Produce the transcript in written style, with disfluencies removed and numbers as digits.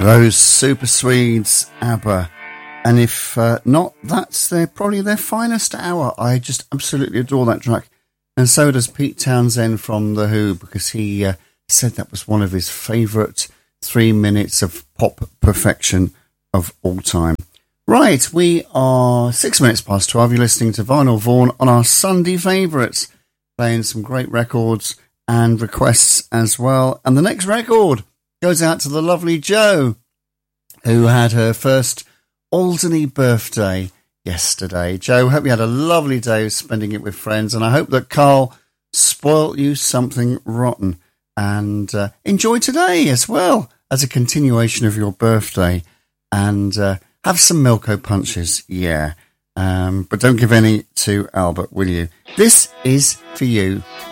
Those Super Swedes, ABBA. And if not, that's probably their finest hour. I just absolutely adore that track. And so does Pete Townsend from The Who, because he said that was one of his favourite 3 minutes of pop perfection of all time. Right, we are 6 minutes past 12. You're listening to Vinyl Vaughan on our Sunday favourites, playing some great records and requests as well. And the next record goes out to the lovely Jo, who had her first Alderney birthday yesterday. Jo, hope you had a lovely day spending it with friends, and I hope that Carl spoilt you something rotten. And enjoy today as well as a continuation of your birthday. And have some Milko punches, yeah. But don't give any to Albert, will you? This is for you.